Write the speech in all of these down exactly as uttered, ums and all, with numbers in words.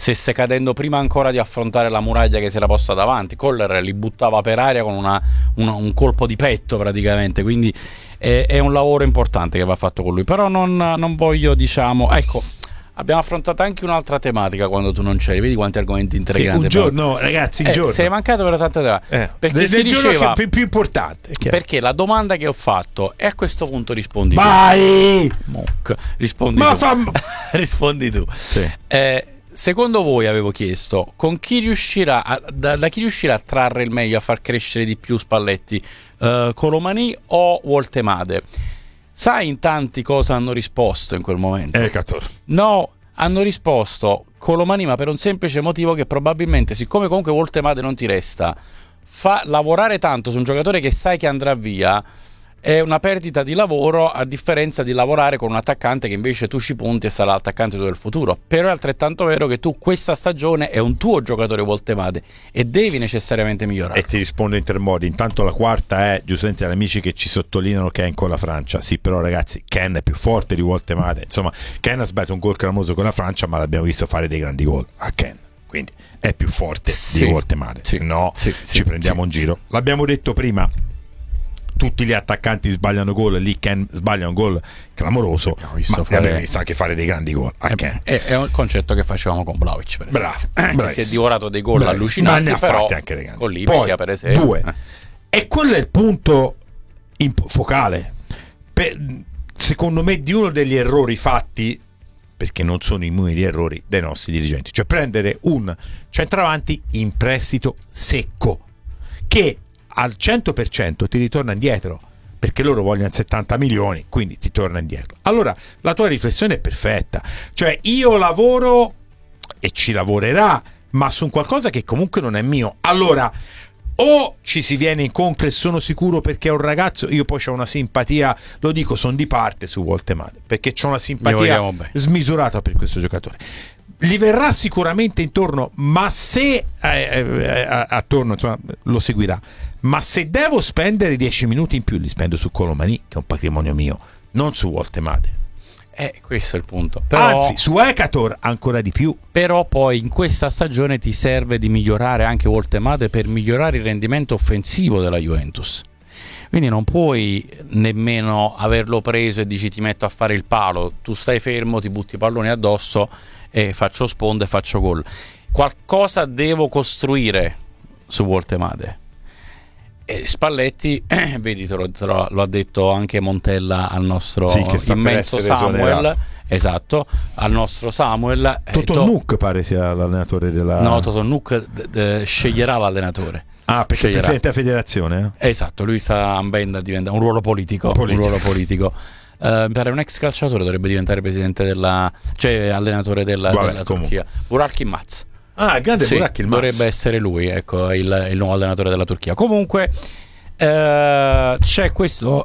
stesse cadendo prima ancora di affrontare la muraglia che si era posta davanti. Koller li buttava per aria con una, una, un colpo di petto praticamente, quindi è, è un lavoro importante che va fatto con lui. Però non, non voglio, diciamo, ecco, abbiamo affrontato anche un'altra tematica quando tu non c'eri, vedi quanti argomenti intriganti. Un giorno, però, ragazzi, un eh, giorno sei mancato per tante tematiche, eh, perché del, si del diceva giorno che è più importante, perché la domanda che ho fatto, e a questo punto rispondi vai tu. Moc, rispondi Ma tu fa... rispondi tu sì. eh, secondo voi, avevo chiesto, con chi riuscirà a, da, da chi riuscirà a trarre il meglio, a far crescere di più Spalletti, uh, Colomani o Woltemade? Sai in tanti cosa hanno risposto in quel momento? Eh, Cator. No, hanno risposto Colomani, ma per un semplice motivo, che probabilmente, siccome comunque Woltemade non ti resta, fa lavorare tanto su un giocatore che sai che andrà via è una perdita di lavoro, a differenza di lavorare con un attaccante che invece tu ci punti e sarà l'attaccante del futuro. Però è altrettanto vero che tu questa stagione è un tuo giocatore Woltemade e devi necessariamente migliorare. E ti rispondo in tre modi. Intanto la quarta è, giustamente, agli amici che ci sottolineano Ken con la Francia. Sì, però ragazzi, Ken è più forte di Woltemade. Insomma, Ken ha sbagliato un gol clamoroso con la Francia, ma l'abbiamo visto fare dei grandi gol a Ken, quindi è più forte sì, di Woltemade. sì, no, sì, ci sì, prendiamo sì, un giro. Sì. L'abbiamo detto prima, tutti gli attaccanti sbagliano gol, lì Ken sbaglia un gol clamoroso, ma fare... abbiamo visto anche fare dei grandi gol a è, Ken. È, è un concetto che facevamo con Vlahovic, per esempio. Bravo, che si è divorato dei gol Bravissimo. allucinanti, ma ne ha però fatti anche grandi. Con l'Ipsia, per esempio. Due. Eh. E quello è il punto imp- focale, per, secondo me, di uno degli errori fatti, perché non sono immuni gli errori dei nostri dirigenti, cioè prendere un centravanti in prestito secco che al cento per cento ti ritorna indietro, perché loro vogliono settanta milioni, quindi ti torna indietro. Allora la tua riflessione è perfetta, cioè io lavoro e ci lavorerà, ma su qualcosa che comunque non è mio. Allora o ci si viene incontro, e sono sicuro, perché è un ragazzo, io poi ho una simpatia, lo dico, sono di parte su Woltemade, perché c'ho una simpatia smisurata per questo giocatore. Gli verrà sicuramente intorno, ma se eh, eh, attorno, insomma, lo seguirà. Ma se devo spendere dieci minuti in più, li spendo su Colomani, che è un patrimonio mio, non su Woltemade. Eh, questo è il punto. Però, anzi, su Ekator ancora di più. Però poi in questa stagione ti serve di migliorare anche Woltemade per migliorare il rendimento offensivo della Juventus. Quindi non puoi nemmeno averlo preso e dici ti metto a fare il palo, tu stai fermo, ti butti i palloni addosso e faccio sponde e faccio gol. Qualcosa devo costruire su Woltemade. E Spalletti, eh, vedi, te lo, te lo, lo ha detto anche Montella al nostro sì, che sta immenso Samuel, esatto, al nostro Samuel. Totonnuk to- pare sia l'allenatore della... No, Totonnuk d- d- sceglierà l'allenatore. Ah, perché sceglierà. Presidente della federazione? Eh? Esatto, lui sta ambendo a diventare un ruolo politico, politico. un ruolo politico. Uh, mi pare un ex calciatore dovrebbe diventare presidente della, cioè allenatore della, Vabbè, della Turchia. Burak Yılmaz. Ah, grande sì, Burak Yılmaz. Dovrebbe essere lui, ecco, il, il nuovo allenatore della Turchia. Comunque eh, c'è questo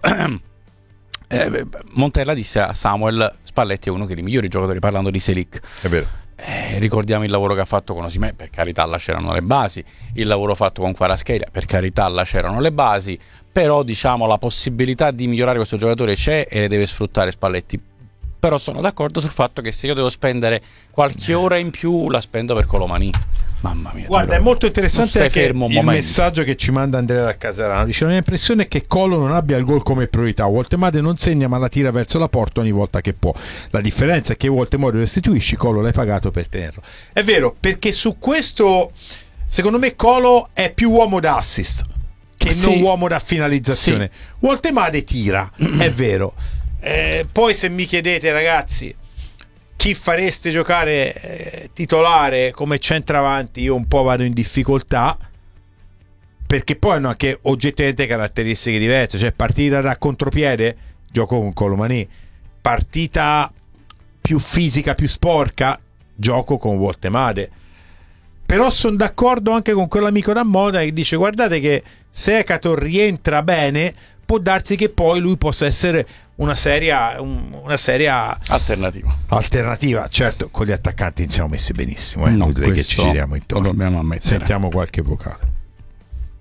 eh, Montella disse a Samuel Spalletti è uno dei migliori giocatori, parlando di Selic. È vero. Eh, ricordiamo il lavoro che ha fatto con Osimhen, per carità là c'erano le basi, il lavoro fatto con Kvaratskhelia, per carità là c'erano le basi, però diciamo la possibilità di migliorare questo giocatore c'è e le deve sfruttare Spalletti. Però sono d'accordo sul fatto che se io devo spendere qualche ora in più la spendo per Colomani. Mamma mia. Guarda, è molto interessante anche il momento. messaggio che ci manda Andrea da Casarano. Dice: la mia impressione è che Colo non abbia il gol come priorità. Woltemade non segna ma la tira verso la porta ogni volta che può. La differenza è che Woltemade lo restituisci, Colo l'hai pagato per tenerlo. È vero, perché su questo secondo me Colo è più uomo da assist che sì. non uomo da finalizzazione. Sì. Woltemade tira, è vero. Eh, poi se mi chiedete, ragazzi, chi fareste giocare eh, titolare come centravanti, io un po' vado in difficoltà, perché poi hanno anche oggettivamente caratteristiche diverse. Cioè partita da contropiede gioco con Colomani, partita più fisica, più sporca gioco con Woltemade. Però sono d'accordo anche con quell'amico da moda che dice: guardate che se Ekator rientra bene può darsi che poi lui possa essere una seria una seria alternativa. Alternativa, certo, con gli attaccanti non siamo messi benissimo, eh? No, non che ci giriamo intorno. Dobbiamo ammettere. Sentiamo qualche vocale.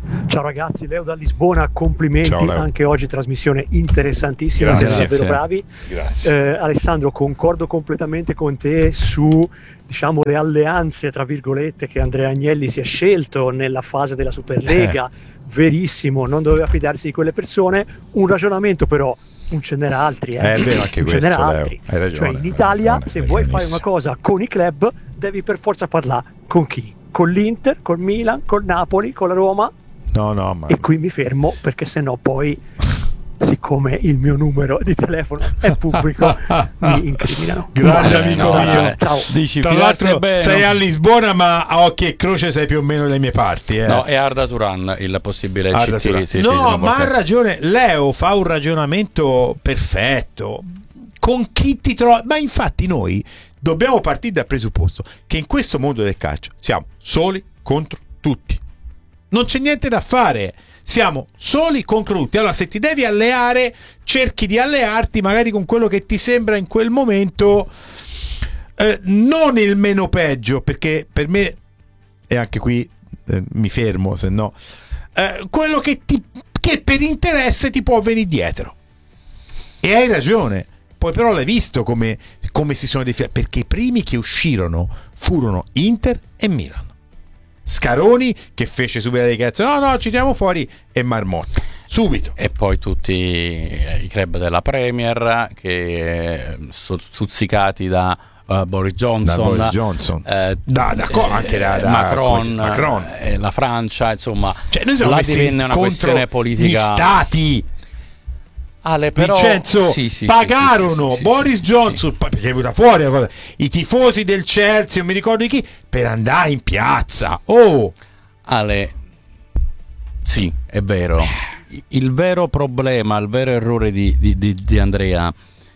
Ciao ragazzi, Leo da Lisbona, complimenti. Ciao, Leo. Anche oggi trasmissione interessantissima, Grazie. siete davvero bravi. Grazie. Eh, Alessandro, concordo completamente con te su, diciamo, le alleanze tra virgolette che Andrea Agnelli si è scelto nella fase della Superlega. Eh. Verissimo, non doveva fidarsi di quelle persone. Un ragionamento però, non ce n'era altri, eh. È vero anche non ce questo, n'era Leo. altri. Hai ragione, Cioè in Italia, hai ragione, se hai vuoi fare ragionissimo. una cosa con i club, devi per forza parlare con chi? Con l'Inter, col Milan, col Napoli, con la Roma. No, no, ma E qui mi fermo, perché sennò poi, siccome il mio numero di telefono è pubblico, mi incriminano. grande Eh, amico no, mio. eh, Ciao. Dici, Tra fidarsi l'altro bene, sei no? a Lisbona, ma a occhi e croce sei più o meno le mie parti, eh. No, è Arda Turan il possibile Arda C T. Turan. Sì, sì, no, sono ma ha portato. ragione. Leo fa un ragionamento perfetto. Con chi ti trovi? Ma infatti noi dobbiamo partire dal presupposto che in questo mondo del calcio siamo soli contro tutti. Non c'è niente da fare. Siamo soli contro tutti. Allora, se ti devi alleare, cerchi di allearti magari con quello che ti sembra in quel momento eh, non il meno peggio, perché per me, e anche qui eh, mi fermo, se no, eh, quello che, ti, che per interesse ti può venire dietro. E hai ragione. Poi però l'hai visto come, come si sono defilati, perché i primi che uscirono furono Inter e Milan. Scaroni che fece subito la dichiarazione: no no, ci tiriamo fuori, e Marmotta subito. E poi tutti i club della Premier che sono stuzzicati da uh, Boris Johnson, Da Boris Johnson. eh, Da- da co- anche da- da- come si- Macron, Macron. eh, la Francia, insomma, Cioè, noi siamo là messi divenne una contro questione politica. gli stati. Ale, però, Vincenzo, sì, sì, pagarono sì, sì, sì, Boris sì, Johnson, sì. perché è venuta fuori la cosa, i tifosi del Chelsea, non mi ricordo di chi, per andare in piazza. Oh, Ale, sì, è vero. Il vero problema, il vero errore di, di, di, di Andrea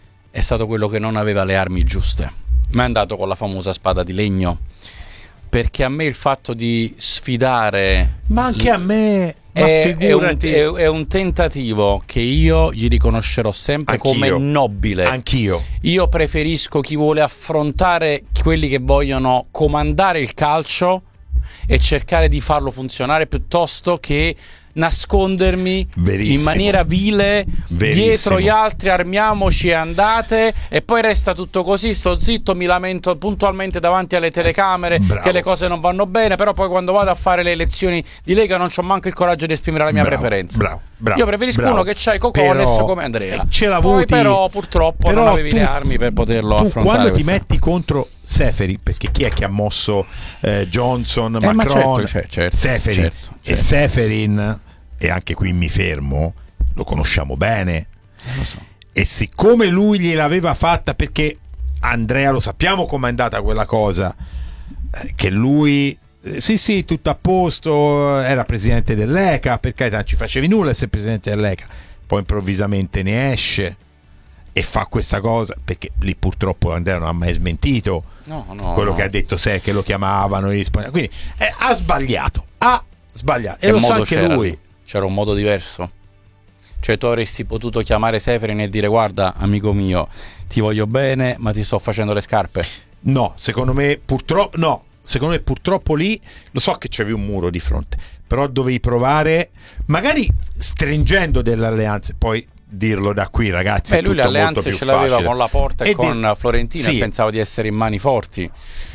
è stato quello che non aveva le armi giuste. Ma è andato con la famosa spada di legno. Perché a me il fatto di sfidare, ma anche a me, ma è, è, un, figurati. è, è un tentativo che io gli riconoscerò sempre Anch'io. come nobile. Anch'io. Io preferisco chi vuole affrontare quelli che vogliono comandare il calcio e cercare di farlo funzionare, piuttosto che nascondermi Verissimo. in maniera vile Verissimo. dietro gli altri, armiamoci e andate, e poi resta tutto così, sto zitto, mi lamento puntualmente davanti alle telecamere Bravo. che le cose non vanno bene, però poi quando vado a fare le elezioni di Lega non c'ho manco il coraggio di esprimere la mia Bravo, preferenza. bravo, bravo, Io preferisco bravo. uno che c'ha i cocones Però, come Andrea. eh, ce l'ha Poi avuti. però purtroppo Però non avevi tu- le armi per poterlo tu affrontare. quando ti questa- metti contro Seferi, perché chi è che ha mosso eh, Johnson, Eh, ma Macron, certo, certo, certo, Seferin, certo, e certo. Seferin, e anche qui mi fermo, lo conosciamo bene, Eh, lo so. e siccome lui gliel'aveva fatta, perché Andrea lo sappiamo com'è andata quella cosa, eh, che lui eh, sì sì tutto a posto, era presidente dell'E C A, per carità non ci facevi nulla essere presidente dell'E C A, poi improvvisamente ne esce e fa questa cosa, perché lì purtroppo Andrea non ha mai smentito No, no, quello no. che ha detto, sé che lo chiamavano gli spagnoli, quindi eh, ha sbagliato, ha sbagliato, e Che lo sa modo anche c'era lui. lì? C'era un modo diverso? Cioè tu avresti potuto chiamare Seferin e dire: guarda amico mio, ti voglio bene ma ti sto facendo le scarpe. No, secondo me purtroppo no, secondo me purtroppo lì lo so che c'avevi un muro di fronte, però dovevi provare, magari stringendo delle alleanze, poi dirlo da qui, ragazzi. Beh, è lui le tutto molto alleanze più ce l'aveva facile. con la Porta e, E con di- Florentina, sì. e pensava di essere in mani forti.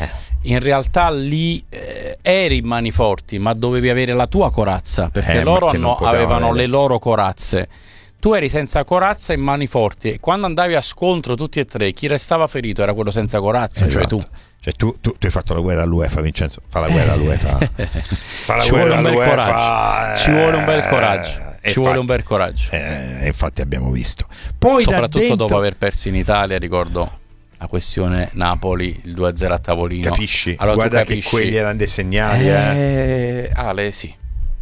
In realtà lì eh, eri in mani forti, ma dovevi avere la tua corazza, perché Eh, loro ma che non hanno- potevano avevano avere. le loro corazze. Tu eri senza corazza e in mani forti, e quando andavi a scontro tutti e tre, chi restava ferito era quello senza corazza, cioè Esatto. tu. Cioè tu, tu, tu hai fatto la guerra all'UEFA, Vincenzo, fa la guerra all'UEFA. Fa la Ci vuole guerra un bel all'UEFA, coraggio. Ci vuole un bel coraggio. eh, Ci vuole infatti- un bel coraggio. eh, infatti abbiamo visto. Poi da Soprattutto dentro- dopo aver perso in Italia, ricordo la questione Napoli, il due a zero a tavolino. Capisci? Allora tu Guarda capisci. che quelli erano dei segnali, eh. Eh, Ale, sì.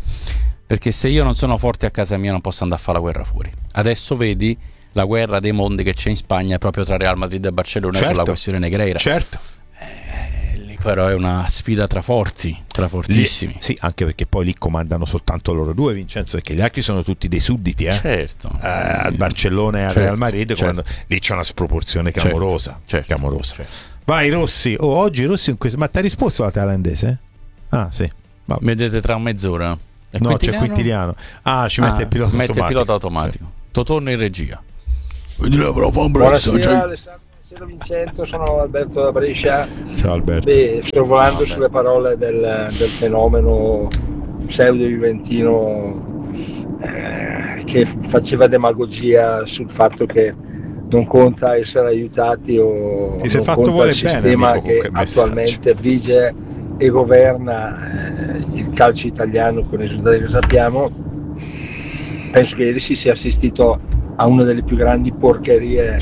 Perché se io non sono forte a casa mia non posso andare a fare la guerra fuori. Adesso vedi la guerra dei mondi che c'è in Spagna proprio tra Real Madrid e Barcellona, Certo. sulla questione Negreira. Certo. Eh, lì però è una sfida tra forti, tra fortissimi. Lì- sì, anche perché poi lì comandano soltanto loro due, Vincenzo, perché gli altri sono tutti dei sudditi, eh. Certo. Eh, al Barcellona e al Certo, Real Madrid, certo. quando- lì c'è una sproporzione Certo, clamorosa, certo, clamorosa. certo. Vai Rossi, oh, oggi Rossi in questo... ma ti ha risposto alla thailandese? Ah sì, vabbè. Vedete tra mezz'ora. E no, Quintiliano? c'è Quintiliano. Ah, ci mette Ah, il pilota mette automatico. il pilota automatico. Sì. Totò in regia. Buonasera, Buonasera Alessandro Vincenzo, sono Alberto da Brescia. Ciao Alberto. Beh, sorvolando Ciao, sulle parole del, del fenomeno pseudo-juventino eh, che faceva demagogia sul fatto che non conta essere aiutati o Ti sei non fatto conta volere il sistema bene, amico, con che quel messaggio. attualmente vige e governa eh, il calcio italiano con i risultati che sappiamo. Penso che ieri si sia assistito a una delle più grandi porcherie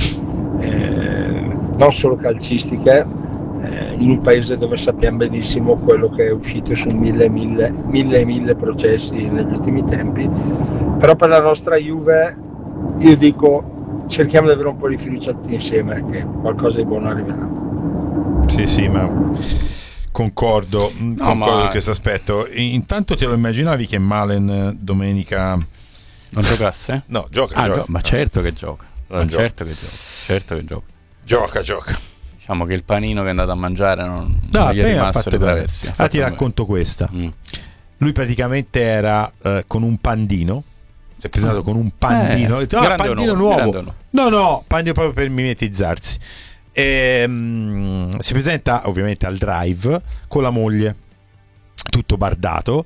eh, non solo calcistiche eh, in un paese dove sappiamo benissimo quello che è uscito su mille mille mille e mille processi negli ultimi tempi. Però per la nostra Juve io dico cerchiamo di avere un po' di fiducia tutti insieme che qualcosa di buono arriverà. Sì, sì, ma concordo, No, concordo ma- con questo aspetto. Intanto te lo immaginavi che Malen domenica Non giocasse? no, gioca, Ah, gioca. gio- ma certo che gioca. Non Ma gioca. certo che gioca. Certo che gioca. Gioca, gioca. Diciamo che il panino che è andato a mangiare non, No, non gli è bene, ha rimasto fatto le bene. traverse. Ha Ah, fatto ti bene. racconto questa. Mm. Lui praticamente era eh, con un pandino. Si è presentato con un pandino. Eh, Ha detto, ah, grande pandino onore, nuovo. grande onore. No, no, pandino proprio per mimetizzarsi. E, mm, si presenta ovviamente al drive con la moglie, tutto bardato.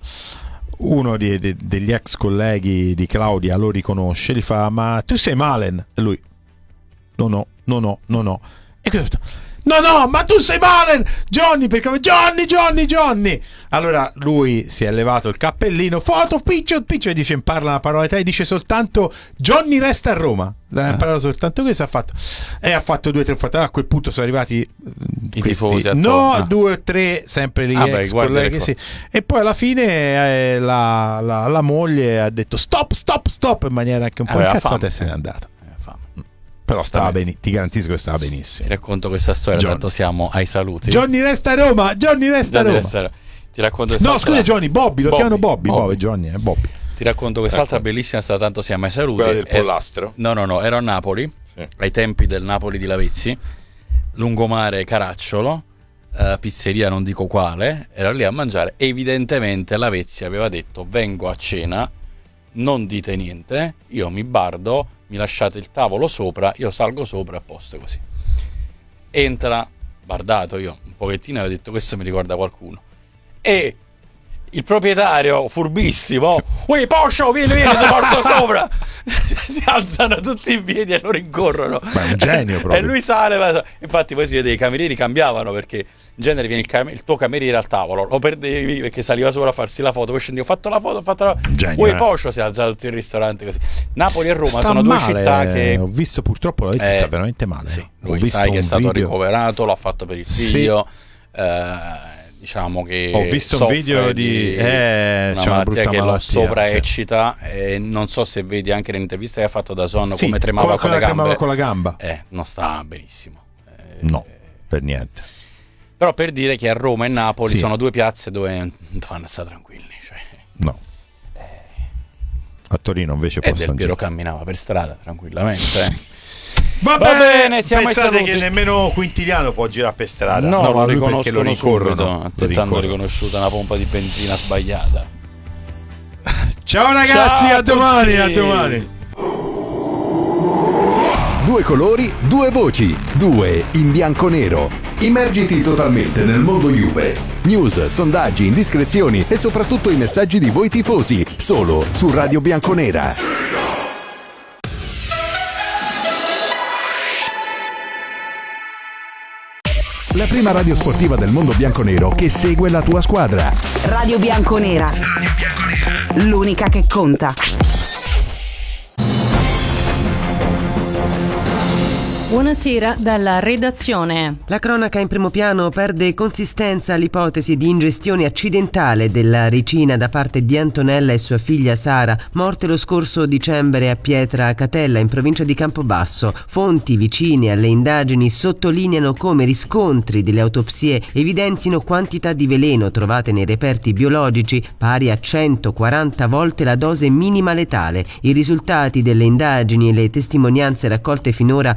Uno di- de- degli ex colleghi di Claudia lo riconosce, gli fa: ma tu sei Malen? E lui: no, no, no, no, no, no. E cosa fa? No, no, ma tu sei Malen! Johnny, perché Johnny, Johnny, Johnny! Allora lui si è levato il cappellino, foto, piccio, piccio, e dice, parla una parola te, e dice soltanto Johnny resta a Roma. Ha imparato soltanto questo, ha fatto. E ha fatto due o tre foto. A quel punto sono arrivati eh, I questi- tifosi attorno. no, due o tre, sempre lì, Ah, beh, ex guarda le colleghi, cose. sì. E poi alla fine eh, la, la- la moglie ha detto stop, stop, stop, in maniera anche un po' Aveva incazzata, fame. e se n'è andata. Eh, fame. Però stava Giustamente. bene, ti garantisco che stava Ti benissimo. racconto questa storia, Johnny. tanto siamo ai saluti. Johnny resta a Roma, Johnny resta a Johnny Roma. resta- Ti racconto No, quest'altra- scusa Johnny, Bobby, lo Bobby, chiamano Bobby, Bobby. Bobby, Johnny, è Bobby. Ti racconto quest'altra Ecco. bellissima storia, tanto siamo ai saluti. Quella del Eh, pollastro? No, no, no, ero a Napoli, Sì. ai tempi del Napoli di Lavezzi, lungomare Caracciolo, eh, pizzeria non dico quale, era lì a mangiare. Evidentemente Lavezzi aveva detto vengo a cena, non dite niente, io mi bardo, mi lasciate il tavolo sopra, io salgo sopra, a posto così. Entra, bardato io un pochettino, e ho detto questo mi ricorda qualcuno. E il proprietario, furbissimo, ui Poscio, vieni, vieni, ti porto sopra. Si alzano tutti in piedi e lo rincorrono. Ma è un genio proprio. E lui sale, va- infatti poi si vede i camerieri cambiavano, perché in genere viene il, cam- il tuo cameriere al tavolo, lo perdevi perché saliva sopra a farsi la foto, poi scendevo, ho fatto la foto, ho fatto la Genio, Ui eh. Poscio, si è alzato tutto il ristorante così. Napoli e Roma Sta sono due male, città che... ho visto purtroppo la Eh, sta veramente male. Sì, Ho lui visto sai che è un stato video- ricoverato, l'ha fatto per il Sì. figlio, eh, diciamo che Ho visto un soffre video di- eh, una c'è una malattia brutta che lo malattia, sovraeccita, e non so se vedi anche l'intervista che ha fatto da Sonno, Sì, come tremava come con le quella che gambe. tremava con la gamba. Eh, non sta benissimo. Eh, No, per niente. Però per dire che a Roma e Napoli Sì. sono due piazze dove non ti fanno stare tranquilli. Cioè. No. A Torino invece E possono Del Piero dire. camminava per strada tranquillamente. eh. Va, Va bene, siamo ai pensate saluti. che nemmeno Quintiliano può girare per strada. No, ma lo lui perché riconoscono lo rincorrono. subito. Lo A te t'hanno rincorrono. riconosciuta una pompa di benzina sbagliata. Ciao ragazzi, Ciao a domani, tutti. a domani. Due colori, due voci, due in bianco-nero. Immergiti totalmente nel mondo Juve. News, sondaggi, indiscrezioni e soprattutto i messaggi di voi tifosi. Solo su Radio Bianconera. La prima radio sportiva del mondo bianconero che segue la tua squadra. Radio Bianconera. L'unica che conta. Buonasera dalla redazione. La cronaca in primo piano perde consistenza all'ipotesi di ingestione accidentale della ricina da parte di Antonella e sua figlia Sara, morte lo scorso dicembre a Pietra Catella in provincia di Campobasso. Fonti vicine alle indagini sottolineano come riscontri delle autopsie evidenzino quantità di veleno trovate nei reperti biologici pari a centoquaranta volte la dose minima letale. I risultati delle indagini e le testimonianze raccolte finora rafforzano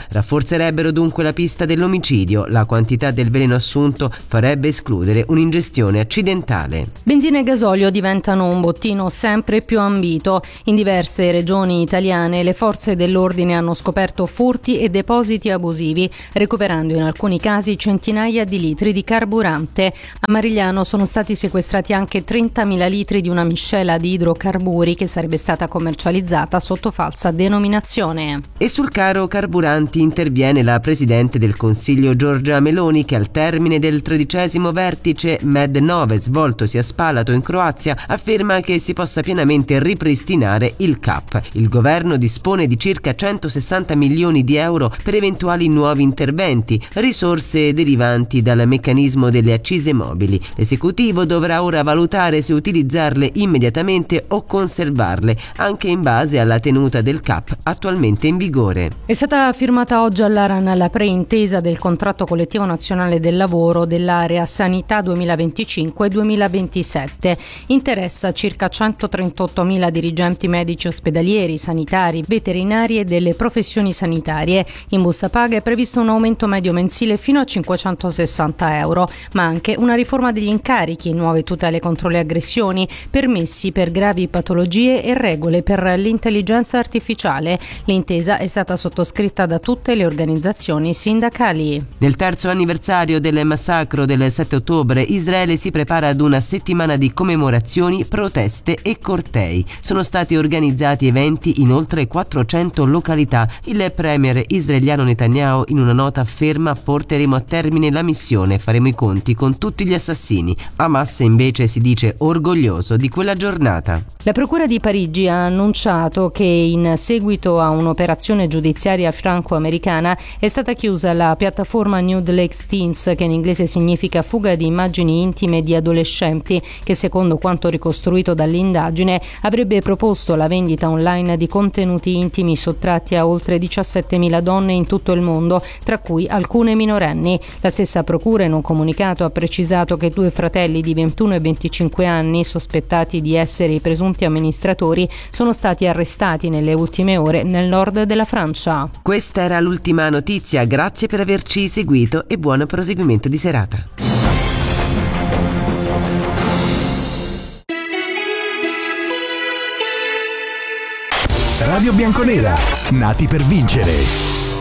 rafforzerebbero dunque la pista dell'omicidio. La quantità del veleno assunto farebbe escludere un'ingestione accidentale. Benzina e gasolio diventano un bottino sempre più ambito. In diverse regioni italiane le forze dell'ordine hanno scoperto furti e depositi abusivi, recuperando in alcuni casi centinaia di litri di carburante. A Marigliano sono stati sequestrati anche trentamila litri di una miscela di idrocarburi che sarebbe stata commercializzata sotto falsa denominazione. E sul caro carburanti interviene la Presidente del Consiglio Giorgia Meloni, che al termine del tredicesimo vertice Med nove svoltosi a Spalato in Croazia afferma che si possa pienamente ripristinare il C A P. Il governo dispone di circa centosessanta milioni di euro per eventuali nuovi interventi, risorse derivanti dal meccanismo delle accise mobili. L'esecutivo dovrà ora valutare se utilizzarle immediatamente o conservarle, anche in base alla tenuta del C A P attualmente in vigore. È stata firmata oggi all'Aran la preintesa del contratto collettivo nazionale del lavoro dell'area sanità duemilaventicinque duemilaventisette. Interessa circa centotrentottomila dirigenti medici ospedalieri, sanitari, veterinari e delle professioni sanitarie. In busta paga è previsto un aumento medio mensile fino a cinquecentosessanta euro, ma anche una riforma degli incarichi, nuove tutele contro le aggressioni, permessi per gravi patologie e regole per l'intelligenza artificiale. L'intesa è stata sottoscritta da tutte le organizzazioni sindacali. Nel terzo anniversario del massacro del sette ottobre, Israele si prepara ad una settimana di commemorazioni, proteste e cortei. Sono stati organizzati eventi in oltre quattrocento località. Il premier israeliano Netanyahu in una nota afferma: porteremo a termine la missione, faremo i conti con tutti gli assassini. Hamas invece si dice orgoglioso di quella giornata. La Procura di Parigi ha annunciato che in seguito a un'operazione giudiziaria franco-americana è stata chiusa la piattaforma Nude Leaks Teens, che in inglese significa fuga di immagini intime di adolescenti, che secondo quanto ricostruito dall'indagine avrebbe proposto la vendita online di contenuti intimi sottratti a oltre diciassettemila donne in tutto il mondo, tra cui alcune minorenni. La stessa procura in un comunicato ha precisato che due fratelli di ventuno e venticinque anni, sospettati di essere i presunti amministratori, sono stati arrestati nelle ultime ore nel nord della Francia. Questa era l'ultima notizia, grazie per averci seguito e buon proseguimento di serata. Radio Bianconera, nati per vincere.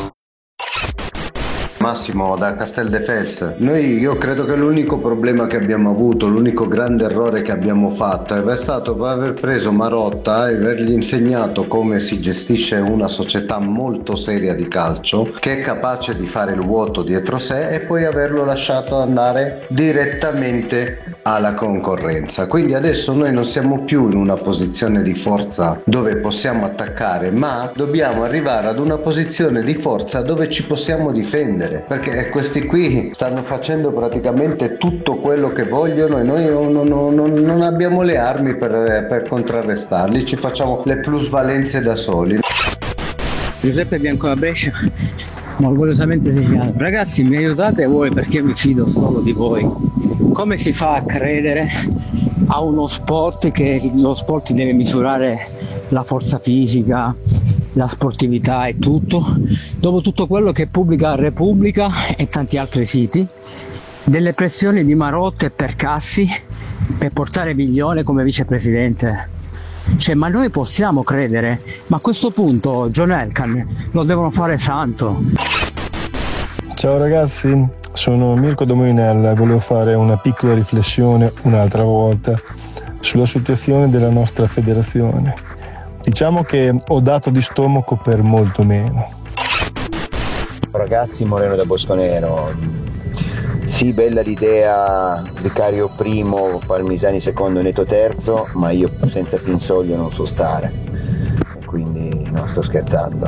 Massimo da Casteldefels. Noi, io credo che l'unico problema che abbiamo avuto, l'unico grande errore che abbiamo fatto è stato aver preso Marotta e avergli insegnato come si gestisce una società molto seria di calcio, che è capace di fare il vuoto dietro sé, e poi averlo lasciato andare direttamente alla concorrenza. Quindi adesso noi non siamo più in una posizione di forza dove possiamo attaccare, ma dobbiamo arrivare ad una posizione di forza dove ci possiamo difendere, perché questi qui stanno facendo praticamente tutto quello che vogliono e noi non, non, non, non abbiamo le armi per, per contrarrestarli, ci facciamo le plusvalenze da soli. Giuseppe Biancona Brescia, orgogliosamente siciliano. Ragazzi, mi aiutate voi perché mi fido solo di voi. Come si fa a credere a uno sport che lo sport deve misurare la forza fisica, la sportività e tutto, dopo tutto quello che pubblica Repubblica e tanti altri siti, delle pressioni di Marotta e Percassi per portare Miglione come vicepresidente? Cioè, ma noi possiamo credere? Ma a questo punto John Elkann lo devono fare santo. Ciao ragazzi, sono Mirko Domoinella e volevo fare una piccola riflessione un'altra volta sulla situazione della nostra federazione. Diciamo che ho dato di stomaco per molto meno. Ragazzi, Moreno da Bosconero. Sì, bella l'idea, Vicario primo, Palmisani secondo, Neto terzo, ma io senza Pinsoglio non so stare, quindi non sto scherzando.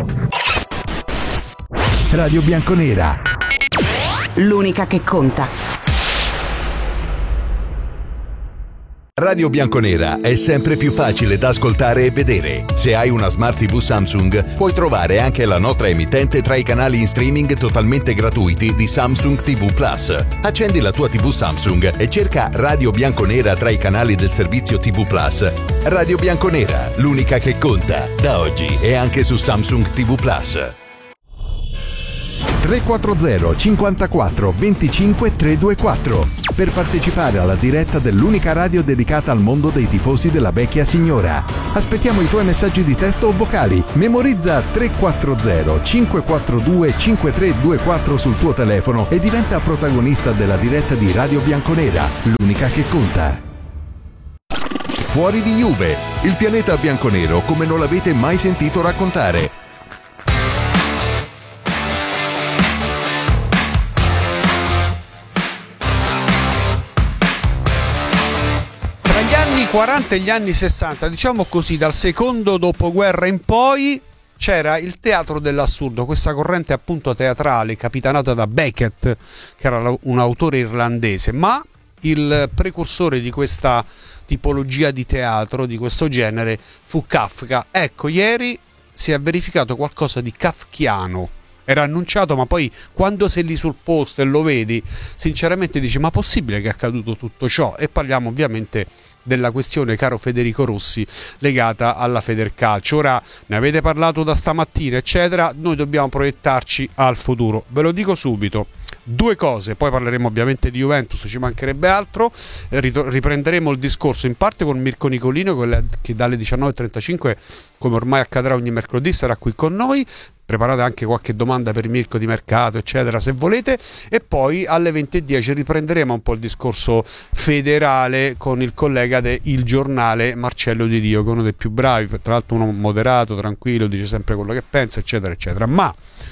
Radio Bianconera, l'unica che conta. Radio Bianconera è sempre più facile da ascoltare e vedere. Se hai una Smart tivù Samsung, puoi trovare anche la nostra emittente tra i canali in streaming totalmente gratuiti di Samsung tivù Plus. Accendi la tua tivù Samsung e cerca Radio Bianconera tra i canali del servizio tivù Plus. Radio Bianconera, l'unica che conta, da oggi e anche su Samsung tivù Plus. tre quattro zero cinquantaquattro venticinque trecentoventiquattro per partecipare alla diretta dell'unica radio dedicata al mondo dei tifosi della vecchia signora. Aspettiamo i tuoi messaggi di testo o vocali. Memorizza tre quattro zero cinque quattro due cinque tre due quattro sul tuo telefono e diventa protagonista della diretta di Radio Bianconera, l'unica che conta. Fuori di Juve, il pianeta bianconero come non l'avete mai sentito raccontare. Tra gli anni quaranta e gli anni sessanta, diciamo così, dal secondo dopoguerra in poi, c'era il teatro dell'assurdo, questa corrente appunto teatrale capitanata da Beckett, che era un autore irlandese, ma il precursore di questa tipologia di teatro, di questo genere, fu Kafka. Ecco, ieri si è verificato qualcosa di kafkiano. Era annunciato, ma poi quando sei lì sul posto e lo vedi, sinceramente dici: ma possibile che è accaduto tutto ciò? E parliamo ovviamente della questione, caro Federico Rossi, legata alla Federcalcio. Ora ne avete parlato da stamattina, eccetera, noi dobbiamo proiettarci al futuro. Ve lo dico subito. Due cose, poi parleremo ovviamente di Juventus, ci mancherebbe altro, riprenderemo il discorso in parte con Mirko Nicolino, che dalle diciannove e trentacinque, come ormai accadrà ogni mercoledì, sarà qui con noi. Preparate anche qualche domanda per Mirko di mercato, eccetera, se volete, e poi alle venti e dieci riprenderemo un po' il discorso federale con il collega de Il Giornale, Marcello Di Dio, che è uno dei più bravi, tra l'altro uno moderato, tranquillo, dice sempre quello che pensa, eccetera, eccetera. Ma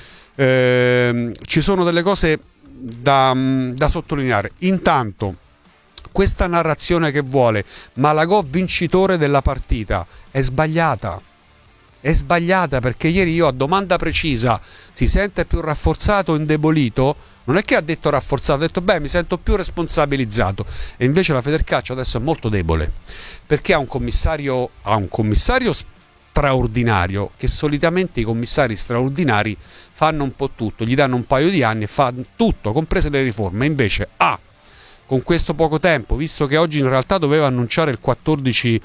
ehm, ci sono delle cose da, da sottolineare. Intanto, questa narrazione che vuole Malagò vincitore della partita è sbagliata. È sbagliata, perché ieri io a domanda precisa: si sente più rafforzato o indebolito? Non è che ha detto rafforzato, ha detto beh, mi sento più responsabilizzato. E invece la Federcalcio adesso è molto debole, perché ha un commissario, ha un commissario straordinario, che solitamente i commissari straordinari fanno un po' tutto, gli danno un paio di anni e fa tutto, comprese le riforme. Invece ha, con questo poco tempo, visto che oggi in realtà doveva annunciare il quattordici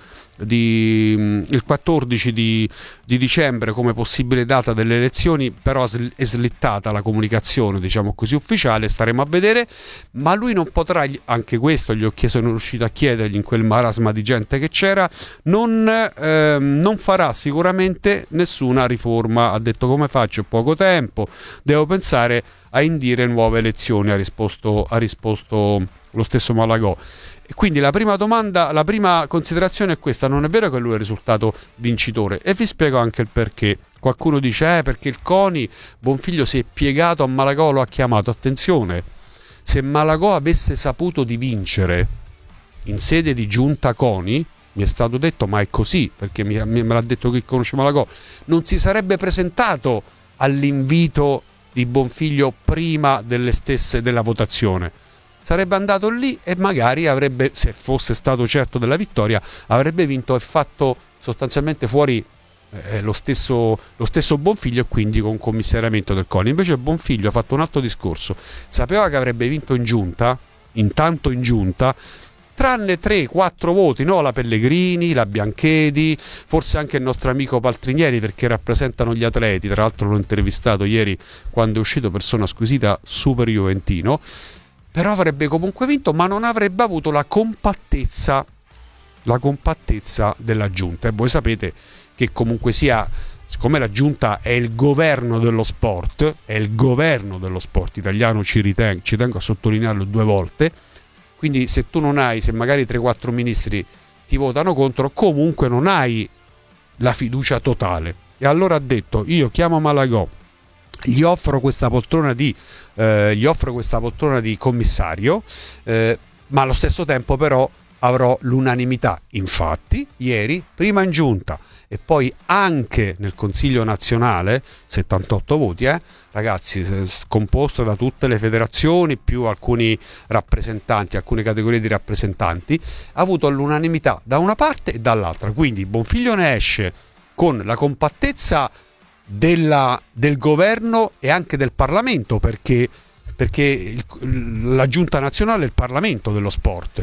di, il quattordici di, di dicembre come possibile data delle elezioni, però è slittata la comunicazione, diciamo così, ufficiale, staremo a vedere, ma lui non potrà, anche questo gli ho chiesto, sono riuscito a chiedergli in quel marasma di gente che c'era, non, eh, non farà sicuramente nessuna riforma. Ha detto: come faccio, poco tempo, devo pensare a indire nuove elezioni, ha risposto, ha risposto lo stesso Malagò. E quindi la prima domanda, la prima considerazione è questa: non è vero che lui è risultato vincitore, e vi spiego anche il perché. Qualcuno dice eh perché il CONI, Bonfiglio si è piegato a Malagò, lo ha chiamato. Attenzione, se Malagò avesse saputo di vincere in sede di giunta CONI, mi è stato detto, ma è così perché mi, me l'ha detto chi conosce Malagò, non si sarebbe presentato all'invito di Bonfiglio prima delle stesse della votazione. Sarebbe andato lì e magari avrebbe, se fosse stato certo della vittoria, avrebbe vinto e fatto sostanzialmente fuori eh, lo, stesso, lo stesso Bonfiglio, e quindi con commissariamento del CONI. Invece Bonfiglio ha fatto un altro discorso: sapeva che avrebbe vinto in giunta, intanto in giunta, tranne tre quattro voti, no? La Pellegrini, la Bianchedi, forse anche il nostro amico Paltrinieri, perché rappresentano gli atleti. Tra l'altro l'ho intervistato ieri quando è uscito, persona squisita, super juventino. Però avrebbe comunque vinto, ma non avrebbe avuto la compattezza, la compattezza della giunta. E voi sapete che comunque sia, siccome la giunta è il governo dello sport, è il governo dello sport italiano, ci ritengo, ci tengo a sottolinearlo due volte, quindi se tu non hai, se magari tre quattro ministri ti votano contro, comunque non hai la fiducia totale. E allora ha detto: io chiamo Malagò, gli offro questa poltrona di eh, gli offro questa poltrona di commissario, eh, ma allo stesso tempo però avrò l'unanimità. Infatti ieri, prima in giunta e poi anche nel Consiglio nazionale, settantotto voti, eh, ragazzi, composto da tutte le federazioni più alcuni rappresentanti, alcune categorie di rappresentanti, ha avuto l'unanimità da una parte e dall'altra. Quindi Bonfiglio ne esce con la compattezza Della, del governo e anche del Parlamento, perché, perché il, la giunta nazionale è il Parlamento dello sport.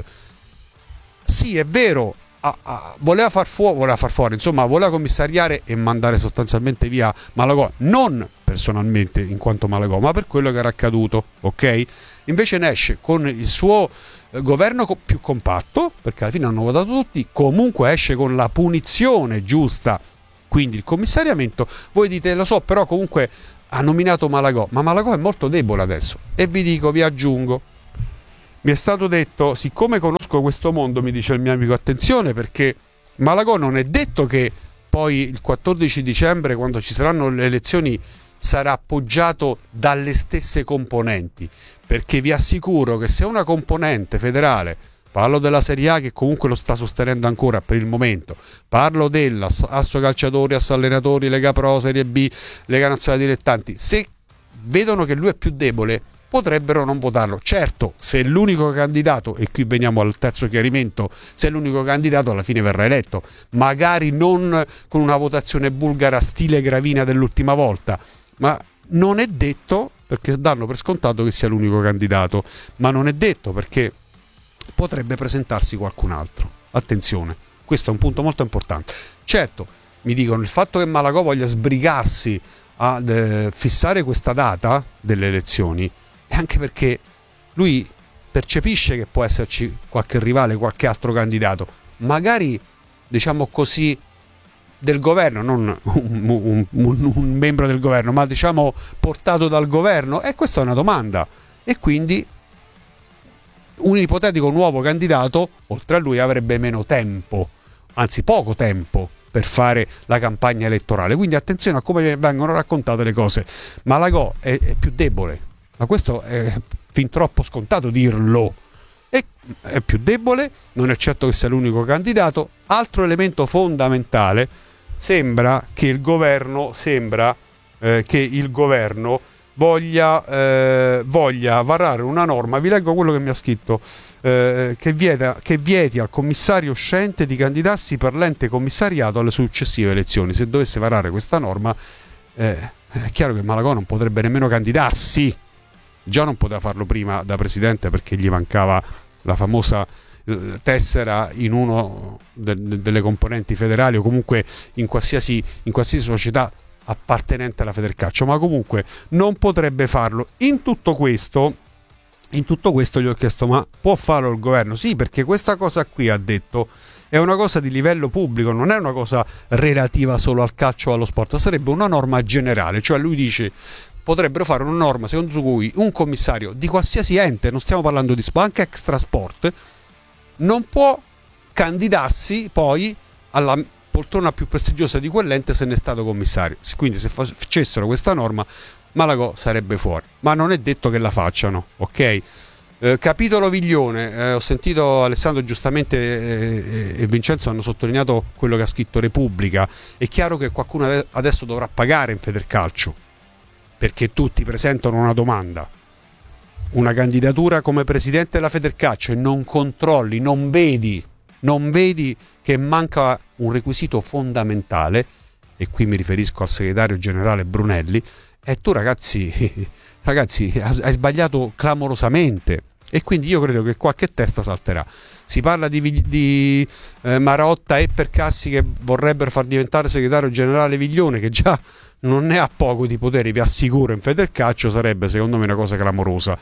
Sì, è vero, a, a, voleva far fuori, voleva far fuori, insomma, voleva commissariare e mandare sostanzialmente via Malagò, non personalmente in quanto Malagò, ma per quello che era accaduto, ok? Invece ne esce con il suo eh, governo co- più compatto, perché alla fine hanno votato tutti, comunque esce con la punizione giusta, quindi il commissariamento. Voi dite, lo so, però comunque ha nominato Malagò, ma Malagò è molto debole adesso, e vi dico, vi aggiungo, mi è stato detto, siccome conosco questo mondo, mi dice il mio amico, attenzione, perché Malagò non è detto che poi il quattordici dicembre, quando ci saranno le elezioni, sarà appoggiato dalle stesse componenti, perché vi assicuro che se una componente federale, parlo della Serie A che comunque lo sta sostenendo ancora per il momento, parlo dell'Asso Calciatori, Asso Allenatori, Lega Pro, Serie B, Lega Nazionale Dilettanti, se vedono che lui è più debole potrebbero non votarlo. Certo, se è l'unico candidato, e qui veniamo al terzo chiarimento, se è l'unico candidato alla fine verrà eletto, magari non con una votazione bulgara stile Gravina dell'ultima volta, ma non è detto, perché danno per scontato che sia l'unico candidato, ma non è detto, perché potrebbe presentarsi qualcun altro. Attenzione, questo è un punto molto importante. Certo, mi dicono, il fatto che Malagò voglia sbrigarsi a eh, fissare questa data delle elezioni è anche perché lui percepisce che può esserci qualche rivale, qualche altro candidato, magari, diciamo così, del governo, non un, un, un, un membro del governo, ma diciamo portato dal governo, e questa è una domanda, e quindi un ipotetico nuovo candidato oltre a lui avrebbe meno tempo, anzi poco tempo, per fare la campagna elettorale. Quindi attenzione a come vengono raccontate le cose. Malagò è, è più debole, ma questo è fin troppo scontato dirlo. È, è più debole, non è certo che sia l'unico candidato. Altro elemento fondamentale, sembra che il governo sembra eh, che il governo voglia, eh, voglia varare una norma, vi leggo quello che mi ha scritto, eh, che, vieta, che vieti al commissario uscente di candidarsi per l'ente commissariato alle successive elezioni. Se dovesse varare questa norma, eh, è chiaro che Malagò non potrebbe nemmeno candidarsi, già non poteva farlo prima da presidente perché gli mancava la famosa eh, tessera in uno de- de- delle componenti federali, o comunque in qualsiasi, in qualsiasi società appartenente alla Federcalcio, ma comunque non potrebbe farlo. In tutto questo, in tutto questo gli ho chiesto, ma può farlo il governo? Sì, perché questa cosa qui, ha detto, è una cosa di livello pubblico, non è una cosa relativa solo al calcio o allo sport, sarebbe una norma generale, cioè lui dice potrebbero fare una norma secondo cui un commissario di qualsiasi ente, non stiamo parlando di sport, anche extra sport, non può candidarsi poi alla poltrona più prestigiosa di quell'ente se ne è stato commissario. Quindi se facessero questa norma Malagò sarebbe fuori, ma non è detto che la facciano, ok? Eh, capitolo Viglione, eh, ho sentito Alessandro giustamente eh, e Vincenzo hanno sottolineato quello che ha scritto Repubblica. È chiaro che qualcuno adesso dovrà pagare in Federcalcio, perché tutti presentano una domanda, una candidatura come presidente della Federcalcio, e non controlli, non vedi non vedi che manca un requisito fondamentale, e qui mi riferisco al segretario generale Brunelli, e tu ragazzi ragazzi hai sbagliato clamorosamente, e quindi io credo che qualche testa salterà. Si parla di, di eh, Marotta e Percassi che vorrebbero far diventare segretario generale Viglione, che già non ne ha poco di poteri, vi assicuro, in Federcalcio sarebbe secondo me una cosa clamorosa.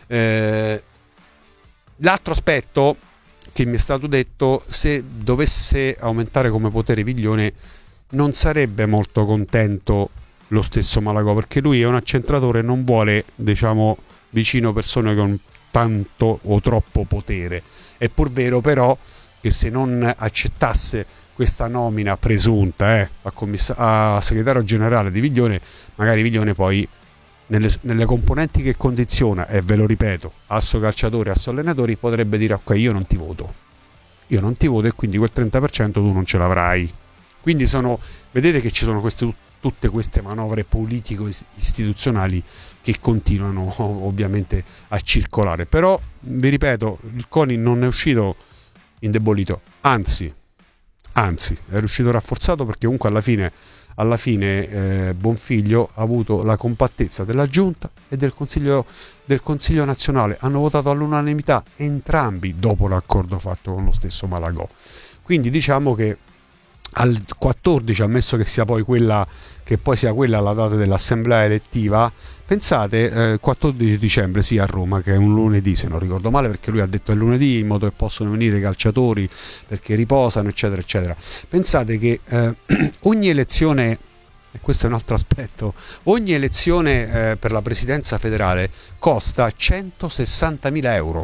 Eh, l'altro aspetto che mi è stato detto, se dovesse aumentare come potere Viglione non sarebbe molto contento lo stesso Malagò, perché lui è un accentratore e non vuole, diciamo, vicino persone con tanto o troppo potere. È pur vero però che se non accettasse questa nomina presunta eh, a, commiss- a segretario generale di Viglione, magari Viglione poi nelle, nelle componenti che condiziona, e ve lo ripeto, Asso Calciatori, Asso Allenatori, potrebbe dire ok, io non ti voto, io non ti voto, e quindi quel trenta per cento tu non ce l'avrai. Quindi sono, vedete che ci sono queste, tutte queste manovre politico-istituzionali che continuano ovviamente a circolare. Però vi ripeto, il CONI non è uscito indebolito, anzi anzi è uscito rafforzato, perché comunque alla fine alla fine eh, Bonfiglio ha avuto la compattezza della Giunta e del Consiglio, del Consiglio nazionale. Hanno votato all'unanimità entrambi dopo l'accordo fatto con lo stesso Malagò. Quindi diciamo che al quattordici, ammesso che sia poi quella che poi sia quella la data dell'assemblea elettiva, pensate, eh, quattordici dicembre, sì, a Roma, che è un lunedì se non ricordo male, perché lui ha detto è lunedì in modo che possono venire i calciatori perché riposano, eccetera eccetera. Pensate che eh, ogni elezione, e questo è un altro aspetto, ogni elezione eh, per la presidenza federale costa centosessantamila euro.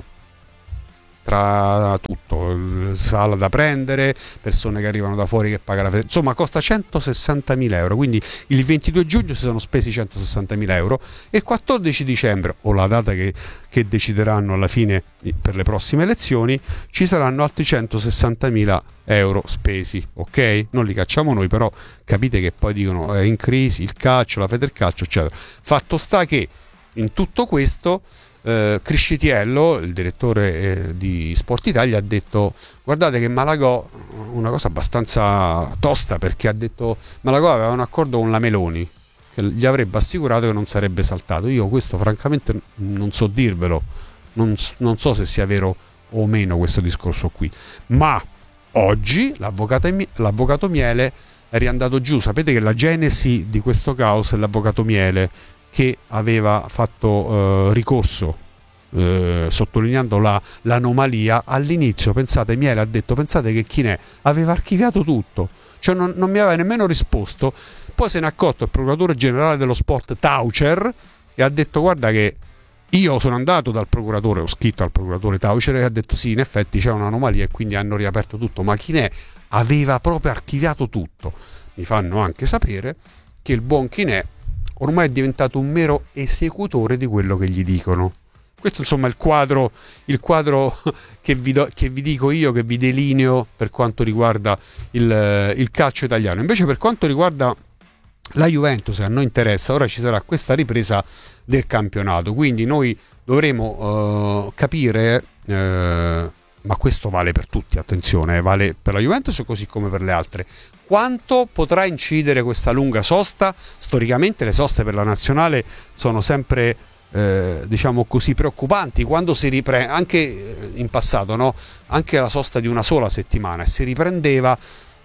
Tra tutto, sala da prendere, persone che arrivano da fuori che paga la fede, insomma costa centosessantamila euro. Quindi il ventidue giugno si sono spesi centosessantamila euro e il quattordici dicembre, o la data che, che decideranno alla fine per le prossime elezioni, ci saranno altri centosessantamila euro spesi, ok? Non li cacciamo noi, però capite che poi dicono è in crisi il calcio, la Federcalcio, eccetera. Fatto sta che in tutto questo Uh, Criscitiello, il direttore eh, di Sport Italia, ha detto guardate che Malagò, una cosa abbastanza tosta, perché ha detto Malagò aveva un accordo con la Meloni che gli avrebbe assicurato che non sarebbe saltato. Io questo francamente non so dirvelo, non, non so se sia vero o meno questo discorso qui, ma oggi l'avvocato, l'avvocato Miele è riandato giù. Sapete che la genesi di questo caos è l'avvocato Miele, che aveva fatto eh, ricorso eh, sottolineando la, l'anomalia all'inizio. Pensate, Miele ha detto pensate che Chinè aveva archiviato tutto, cioè non, non mi aveva nemmeno risposto. Poi se ne è accorto il procuratore generale dello sport Taucher e ha detto guarda che io sono andato dal procuratore, ho scritto al procuratore Taucher e ha detto sì, in effetti c'è un'anomalia e quindi hanno riaperto tutto, ma Chinè aveva proprio archiviato tutto. Mi fanno anche sapere che il buon Chinè ormai è diventato un mero esecutore di quello che gli dicono. Questo insomma è il quadro, il quadro che, vi do, che vi dico io, che vi delineo per quanto riguarda il, il calcio italiano. Invece per quanto riguarda la Juventus, a noi interessa, ora ci sarà questa ripresa del campionato, quindi noi dovremo uh, capire, uh, ma questo vale per tutti, attenzione, vale per la Juventus così come per le altre, quanto potrà incidere questa lunga sosta. Storicamente le soste per la nazionale sono sempre eh, diciamo così preoccupanti, quando si riprende, anche in passato, no? Anche la sosta di una sola settimana, e si riprendeva,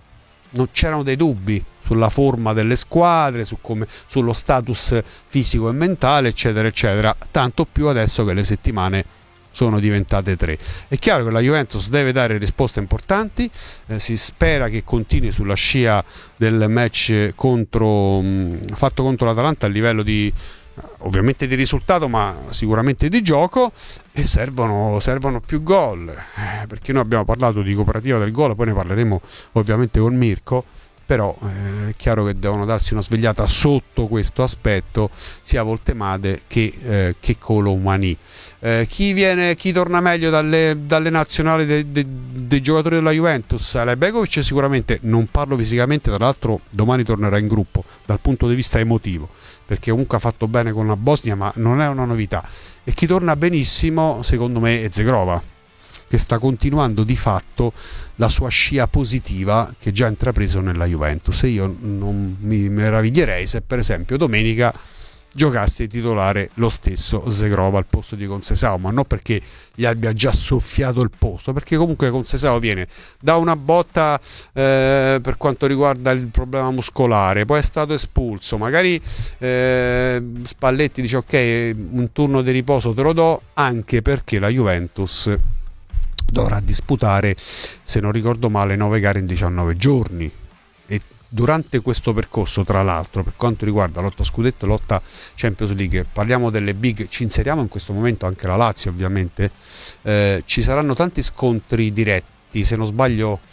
non c'erano dei dubbi sulla forma delle squadre, su come, sullo status fisico e mentale, eccetera eccetera, tanto più adesso che le settimane sono diventate tre. È chiaro che la Juventus deve dare risposte importanti, eh, si spera che continui sulla scia del match contro, mh, fatto contro l'Atalanta a livello di ovviamente di risultato, ma sicuramente di gioco, e servono, servono più gol, eh, perché noi abbiamo parlato di cooperativa del gol, poi ne parleremo ovviamente con Mirko, però eh, è chiaro che devono darsi una svegliata sotto questo aspetto sia Voltemade che, eh, che Colomani. Eh, chi viene, chi torna meglio dalle, dalle nazionali dei, dei, dei giocatori della Juventus? Alejbegovic sicuramente, non parlo fisicamente, tra l'altro domani tornerà in gruppo dal punto di vista emotivo, perché comunque ha fatto bene con la Bosnia, ma non è una novità. E chi torna benissimo secondo me è Zegrova, che sta continuando di fatto la sua scia positiva che già ha intrapreso nella Juventus, e io non mi meraviglierei se per esempio domenica giocasse titolare lo stesso Zegrova al posto di Conceição, ma non perché gli abbia già soffiato il posto, perché comunque Conceição viene da una botta eh, per quanto riguarda il problema muscolare, poi è stato espulso, magari eh, Spalletti dice ok, un turno di riposo te lo do, anche perché la Juventus dovrà disputare, se non ricordo male, nove gare in diciannove giorni, e durante questo percorso, tra l'altro, per quanto riguarda lotta scudetto e lotta Champions League, parliamo delle big, ci inseriamo in questo momento anche la Lazio ovviamente, eh, ci saranno tanti scontri diretti, se non sbaglio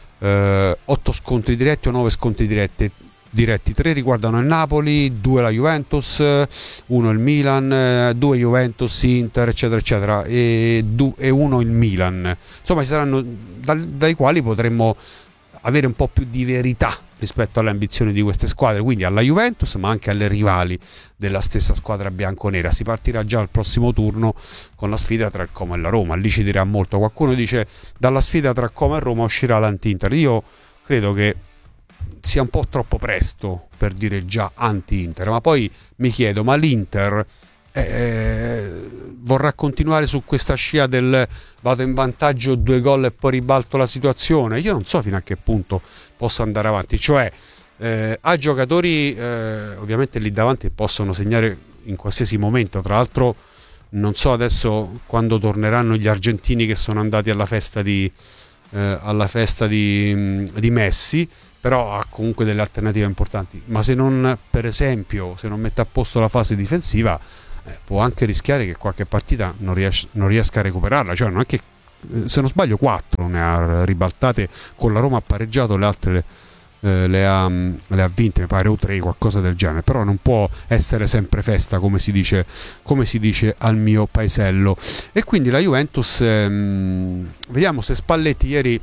eh, otto scontri diretti o nove scontri diretti, diretti, tre riguardano il Napoli, due la Juventus, uno il Milan, due Juventus, Inter, eccetera eccetera, e, du- e uno il Milan. Insomma ci saranno dal- dai quali potremmo avere un po' più di verità rispetto alle ambizioni di queste squadre, quindi alla Juventus ma anche alle rivali della stessa squadra bianconera. Si partirà già al prossimo turno con la sfida tra il Como e la Roma, lì ci dirà molto. Qualcuno dice dalla sfida tra Como e Roma uscirà l'anti-Inter, io credo che sia un po' troppo presto per dire già anti-Inter, ma poi mi chiedo, ma l'Inter eh, vorrà continuare su questa scia del vado in vantaggio, due gol e poi ribalto la situazione. Io non so fino a che punto possa andare avanti, cioè eh, ha giocatori eh, ovviamente lì davanti possono segnare in qualsiasi momento. Tra l'altro non so adesso quando torneranno gli argentini che sono andati alla festa di eh, alla festa di, di Messi, però ha comunque delle alternative importanti. Ma se non, per esempio, se non mette a posto la fase difensiva, eh, può anche rischiare che qualche partita non, ries- non riesca a recuperarla. Cioè non è che, eh, se non sbaglio, quattro ne ha ribaltate con la Roma, ha pareggiato, le altre eh, le, ha, le ha vinte, mi pare, o tre, qualcosa del genere. Però non può essere sempre festa, come si dice, come si dice al mio paesello. E quindi la Juventus, ehm, vediamo se Spalletti ieri,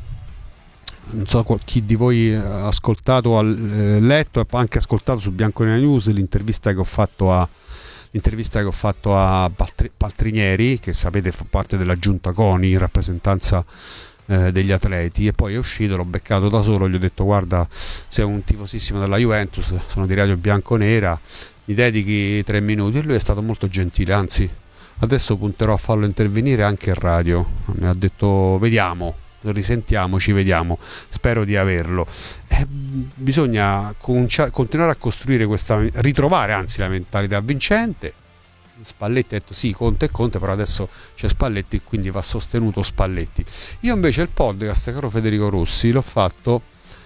non so chi di voi ha ascoltato o ha letto e anche ascoltato su Bianconera News l'intervista che ho fatto a l'intervista che ho fatto a Paltrinieri, che sapete fa parte della giunta CONI in rappresentanza eh, degli atleti, e poi è uscito, l'ho beccato da solo, gli ho detto: guarda, sei un tifosissimo della Juventus, sono di Radio Bianconera, mi dedichi tre minuti. E lui è stato molto gentile, anzi adesso punterò a farlo intervenire anche in radio. Mi ha detto: vediamo, risentiamoci, vediamo, spero di averlo. Eh, bisogna concia- continuare a costruire questa, ritrovare anzi la mentalità vincente. Spalletti ha detto sì, Conte e Conte, però adesso c'è Spalletti, quindi va sostenuto Spalletti. Io invece il podcast, caro Federico Rossi, l'ho fatto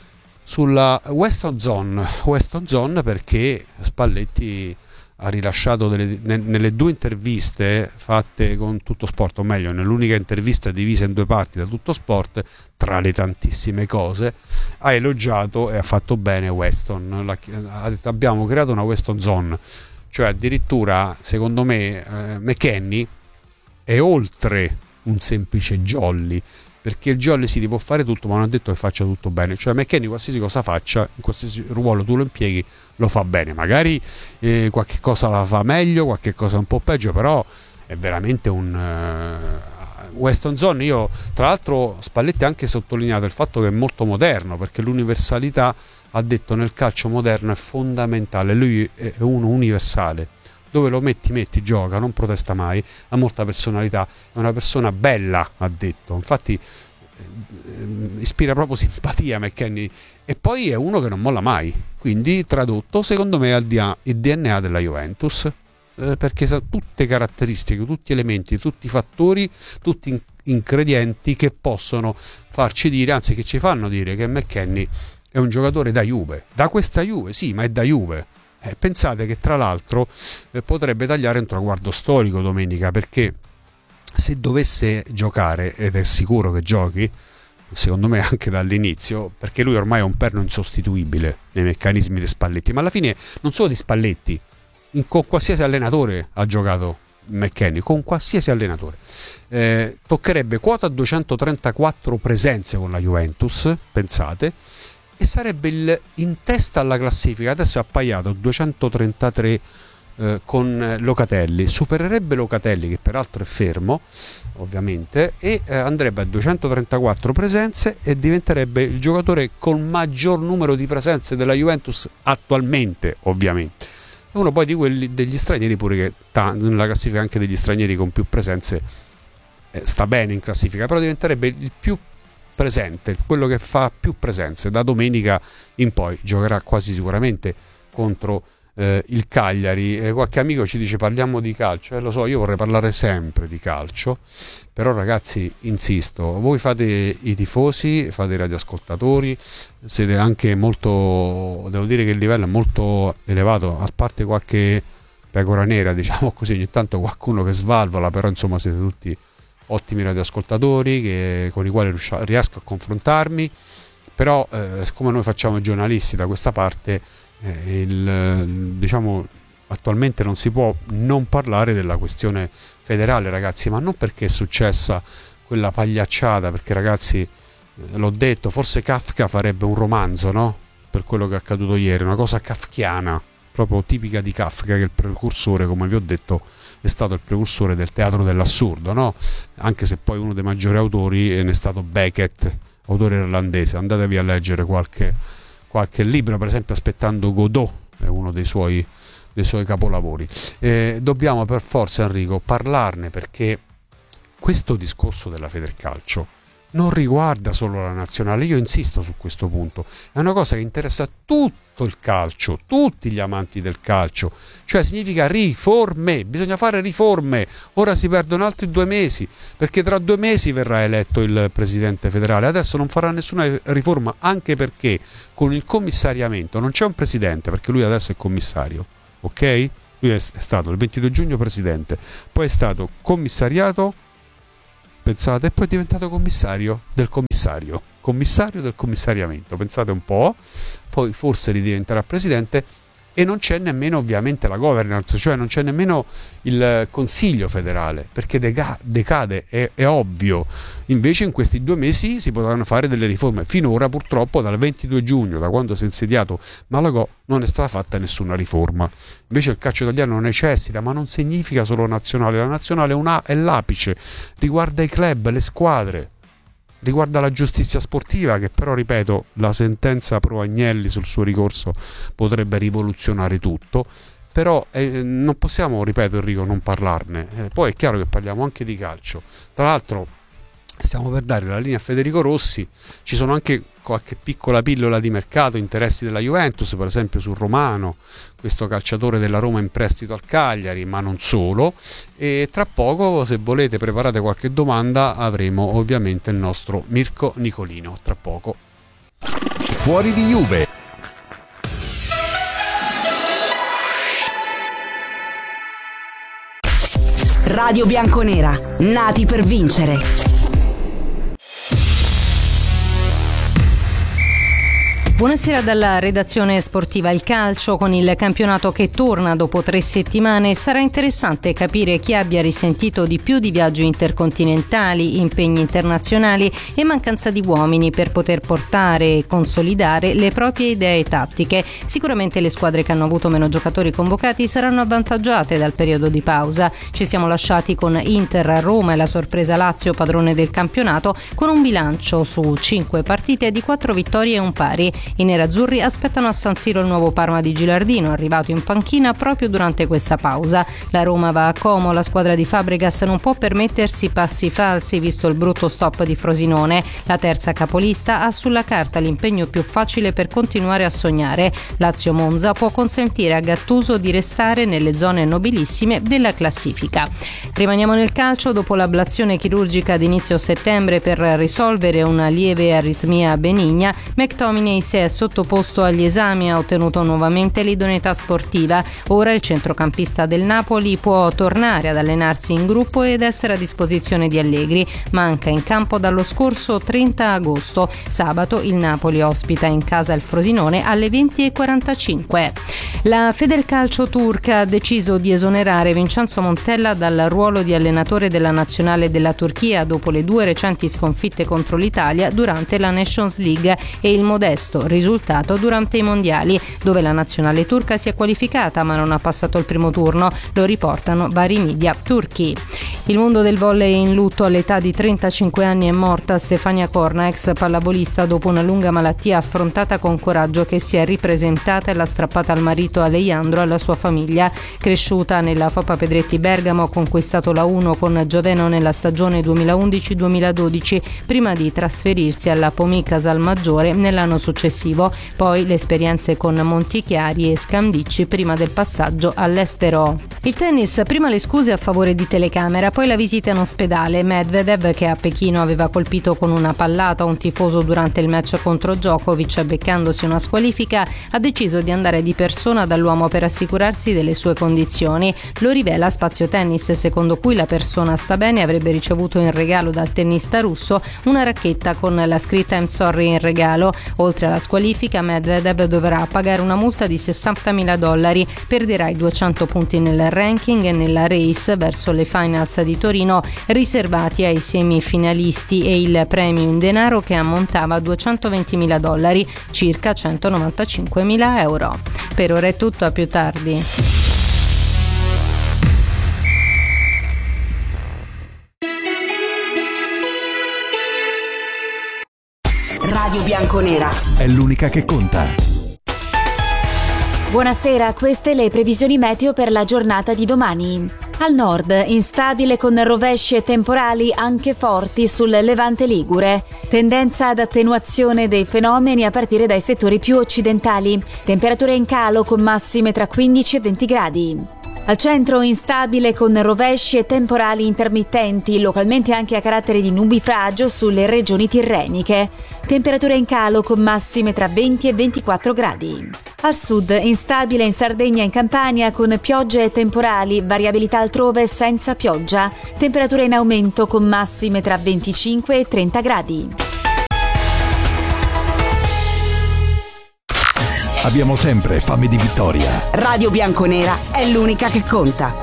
sulla Weston Zone, Weston Zone perché Spalletti ha rilasciato delle, nelle due interviste fatte con Tutto Sport, o meglio nell'unica intervista divisa in due parti da Tutto Sport, tra le tantissime cose, ha elogiato e ha fatto bene Weston. La, ha detto: abbiamo creato una Weston Zone, cioè addirittura secondo me eh, McKennie è oltre un semplice jolly, perché il jolly si sì, può fare tutto, ma non ha detto che faccia tutto bene. Cioè McKennie qualsiasi cosa faccia, in qualsiasi ruolo tu lo impieghi, lo fa bene. Magari eh, qualche cosa la fa meglio, qualche cosa un po' peggio, però è veramente un uh, Weston Zone. Io tra l'altro Spalletti ha anche sottolineato il fatto che è molto moderno, perché l'universalità, ha detto, nel calcio moderno è fondamentale. Lui è uno universale, dove lo metti metti, gioca, non protesta mai, ha molta personalità, è una persona bella, ha detto. Infatti eh, ispira proprio simpatia McKennie, e poi è uno che non molla mai, quindi tradotto secondo me ha il D N A della Juventus, eh, perché sa tutte caratteristiche, tutti elementi, tutti i fattori, tutti in- ingredienti che possono farci dire, anzi che ci fanno dire che McKennie è un giocatore da Juve, da questa Juve, sì, ma è da Juve. Eh, pensate che tra l'altro eh, potrebbe tagliare un traguardo storico domenica, perché se dovesse giocare, ed è sicuro che giochi, secondo me anche dall'inizio, perché lui ormai è un perno insostituibile nei meccanismi di Spalletti, ma alla fine non solo di Spalletti, in, con qualsiasi allenatore ha giocato McKennie, con qualsiasi allenatore, eh, toccherebbe quota duecentotrentaquattro presenze con la Juventus, pensate, e sarebbe il, in testa alla classifica. Adesso è appaiato duecentotrentatré eh, con Locatelli, supererebbe Locatelli, che peraltro è fermo ovviamente, e eh, andrebbe a duecentotrentaquattro presenze e diventerebbe il giocatore col maggior numero di presenze della Juventus attualmente, ovviamente. È uno poi di quelli degli stranieri pure, che ta, nella classifica anche degli stranieri con più presenze eh, sta bene in classifica, però diventerebbe il più presente, quello che fa più presenze. Da domenica in poi giocherà quasi sicuramente contro eh, il Cagliari. Eh, qualche amico ci dice parliamo di calcio, e eh, lo so, io vorrei parlare sempre di calcio, però ragazzi, insisto, voi fate i tifosi, fate i radioascoltatori, siete anche molto, devo dire che il livello è molto elevato, a parte qualche pecora nera, diciamo così, ogni tanto qualcuno che svalvola, però insomma siete tutti ottimi radioascoltatori che, con i quali riuscio, riesco a confrontarmi. Però eh, siccome noi facciamo i giornalisti da questa parte, eh, il, diciamo attualmente non si può non parlare della questione federale, ragazzi, ma non perché è successa quella pagliacciata, perché ragazzi, eh, l'ho detto, forse Kafka farebbe un romanzo, no? Per quello che è accaduto ieri, una cosa kafkiana, proprio tipica di Kafka, che è il precursore, come vi ho detto, è stato il precursore del teatro dell'assurdo, no? Anche se poi uno dei maggiori autori ne è stato Beckett, autore irlandese. Andatevi a leggere qualche, qualche libro, per esempio Aspettando Godot è uno dei suoi, dei suoi capolavori. Eh, dobbiamo per forza, Enrico, parlarne, perché questo discorso della Federcalcio non riguarda solo la nazionale, io insisto su questo punto, è una cosa che interessa tutto il calcio, tutti gli amanti del calcio, cioè significa riforme, bisogna fare riforme. Ora si perdono altri due mesi, perché tra due mesi verrà eletto il presidente federale, adesso non farà nessuna riforma, anche perché con il commissariamento non c'è un presidente, perché lui adesso è commissario, ok? Lui è stato il ventidue giugno presidente, poi è stato commissariato, pensate, e poi è diventato commissario del commissario, commissario del commissariamento, pensate un po', poi forse ridiventerà presidente, e non c'è nemmeno ovviamente la governance, cioè non c'è nemmeno il consiglio federale, perché deca- decade, è, è ovvio. Invece in questi due mesi si potranno fare delle riforme. Finora purtroppo dal ventidue giugno, da quando si è insediato Malagò, non è stata fatta nessuna riforma. Invece il calcio italiano necessita, ma non significa solo nazionale, la nazionale è, una, è l'apice, riguarda i club, le squadre, riguarda la giustizia sportiva, che però, ripeto, la sentenza pro Agnelli sul suo ricorso potrebbe rivoluzionare tutto, però eh, non possiamo, ripeto Enrico, non parlarne. Eh, poi è chiaro che parliamo anche di calcio, tra l'altro stiamo per dare la linea a Federico Rossi, ci sono anche qualche piccola pillola di mercato, interessi della Juventus, per esempio su Romano, questo calciatore della Roma in prestito al Cagliari, ma non solo, e tra poco, se volete preparate qualche domanda, avremo ovviamente il nostro Mirko Nicolino, tra poco. Fuori di Juve. Radio Bianconera, nati per vincere. Buonasera dalla redazione sportiva. Il calcio, con il campionato che torna dopo tre settimane, sarà interessante capire chi abbia risentito di più di viaggi intercontinentali, impegni internazionali e mancanza di uomini per poter portare e consolidare le proprie idee tattiche. Sicuramente le squadre che hanno avuto meno giocatori convocati saranno avvantaggiate dal periodo di pausa. Ci siamo lasciati con Inter, Roma e la sorpresa Lazio, padrone del campionato, con un bilancio su cinque partite di quattro vittorie e un pari. I nerazzurri aspettano a San Siro il nuovo Parma di Gilardino, arrivato in panchina proprio durante questa pausa. La Roma va a Como, la squadra di Fabregas non può permettersi passi falsi visto il brutto stop di Frosinone. La terza capolista ha sulla carta l'impegno più facile per continuare a sognare. Lazio Monza può consentire a Gattuso di restare nelle zone nobilissime della classifica. Rimaniamo nel calcio. Dopo l'ablazione chirurgica di inizio settembre per risolvere una lieve aritmia benigna, McTominay si è sottoposto agli esami e ha ottenuto nuovamente l'idoneità sportiva. Ora il centrocampista del Napoli può tornare ad allenarsi in gruppo ed essere a disposizione di Allegri. Manca in campo dallo scorso trenta agosto. Sabato il Napoli ospita in casa il Frosinone alle venti e quarantacinque. La Federcalcio turca ha deciso di esonerare Vincenzo Montella dal ruolo di allenatore della nazionale della Turchia dopo le due recenti sconfitte contro l'Italia durante la Nations League e il modesto risultato durante i mondiali, dove la nazionale turca si è qualificata ma non ha passato il primo turno, lo riportano vari media turchi. Il mondo del volley in lutto. All'età di trentacinque anni è morta Stefania Corna, ex pallavolista, dopo una lunga malattia affrontata con coraggio, che si è ripresentata e l'ha strappata al marito Alejandro e alla sua famiglia. Cresciuta nella Fopa Pedretti Bergamo, ha conquistato la uno con Gioveno nella stagione duemilaundici duemiladodici, prima di trasferirsi alla Pomica Salmaggiore nell'anno successivo, poi le esperienze con Montichiari e Scandicci prima del passaggio all'estero. Il tennis, prima le scuse a favore di telecamera, poi la visita in ospedale. Medvedev, che a Pechino aveva colpito con una pallata un tifoso durante il match contro Djokovic beccandosi una squalifica, ha deciso di andare di persona dall'uomo per assicurarsi delle sue condizioni. Lo rivela Spazio Tennis, secondo cui la persona sta bene e avrebbe ricevuto in regalo dal tennista russo una racchetta con la scritta I'm sorry in regalo. Oltre alla squalifica, Medvedev dovrà pagare una multa di sessantamila dollari, perderà i duecento punti nel ranking e nella race verso le finals di Torino riservati ai semifinalisti e il premio in denaro, che ammontava a duecentoventimila dollari, circa centonovantacinquemila euro. Per ora è tutto, a più tardi. Radio Bianconera è l'unica che conta. Buonasera, queste le previsioni meteo per la giornata di domani. Al nord, instabile con rovesci e temporali anche forti sul Levante Ligure. Tendenza ad attenuazione dei fenomeni a partire dai settori più occidentali. Temperature in calo con massime tra quindici e venti gradi. Al centro instabile con rovesci e temporali intermittenti, localmente anche a carattere di nubifragio sulle regioni tirreniche. Temperature in calo con massime tra venti e ventiquattro gradi. Al sud instabile in Sardegna e in Campania con piogge e temporali, variabilità altrove senza pioggia. Temperature in aumento con massime tra venticinque e trenta gradi. Abbiamo sempre fame di vittoria. Radio Bianconera è l'unica che conta.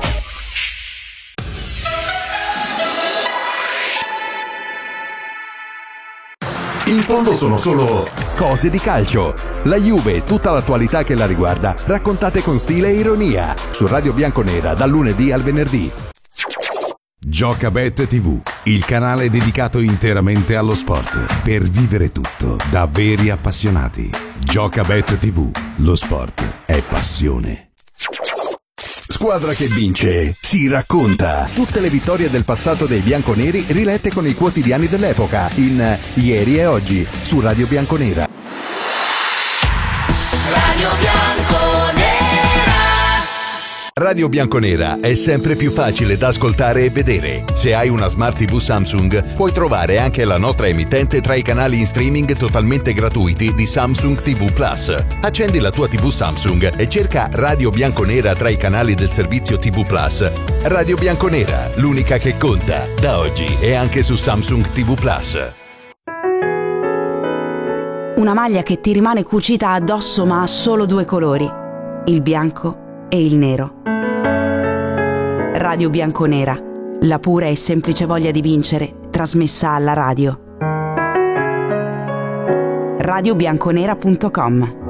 In fondo sono solo cose di calcio. La Juve e tutta l'attualità che la riguarda, raccontate con stile e ironia. Su Radio Bianconera dal lunedì al venerdì. Giocabet tivù, il canale dedicato interamente allo sport. Per vivere tutto da veri appassionati. Giocabet tivù, lo sport è passione. Squadra che vince si racconta. Tutte le vittorie del passato dei bianconeri rilette con i quotidiani dell'epoca in Ieri e Oggi su Radio Bianconera. Radio Bianconera. Radio Bianconera è sempre più facile da ascoltare e vedere. Se hai una Smart tivù Samsung, puoi trovare anche la nostra emittente tra i canali in streaming totalmente gratuiti di Samsung tivù Plus. Accendi la tua tivù Samsung e cerca Radio Bianconera tra i canali del servizio tivù Plus. Radio Bianconera, l'unica che conta, da oggi e anche su Samsung tivù Plus. Una maglia che ti rimane cucita addosso ma ha solo due colori, il bianco e il nero. Radio Bianconera, la pura e semplice voglia di vincere, trasmessa alla radio. radio bianconera punto com